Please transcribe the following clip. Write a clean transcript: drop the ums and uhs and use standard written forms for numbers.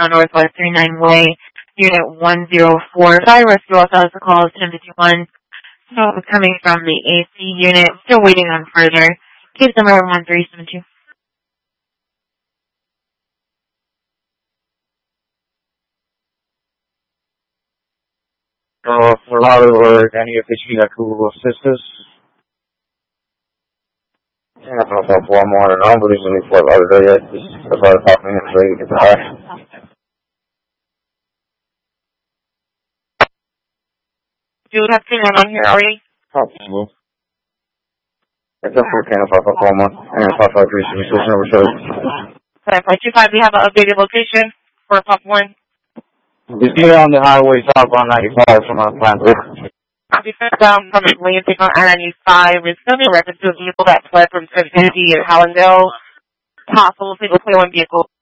Northwest 39 Way, Unit 104. Sorry, rescue also has a call 1051. So coming from the AC unit, still waiting on further. Case number 1372. For Hollywood, any official that could assist us? I don't know if I'll one more or not, but it's only 4 hours ago yet. This is about 5 minutes ready to get the high. Do you have anyone on here already? Possible. It's a 410-551, and 553 switch number 7. 525, we have an updated location for Pop 1. Just get on the highway south on 95 from our plant. Copy from Atlantic on I-95. It's going to be a reference to a vehicle that fled from 750 in Hallandale. Possible single player one vehicle.